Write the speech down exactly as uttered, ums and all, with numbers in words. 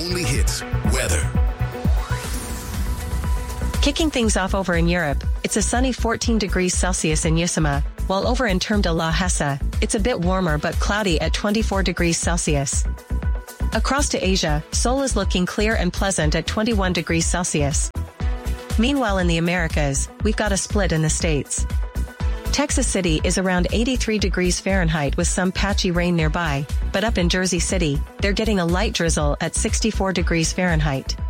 only hits, weather. Kicking things off over in Europe, it's a sunny fourteen degrees Celsius in Usama, while over in Terme de la Hesse, it's a bit warmer but cloudy at twenty-four degrees Celsius. Across to Asia, Seoul is looking clear and pleasant at twenty-one degrees Celsius. Meanwhile in the Americas, we've got a split in the States. Texas City is around eighty-three degrees Fahrenheit with some patchy rain nearby, but up in Jersey City, they're getting a light drizzle at sixty-four degrees Fahrenheit.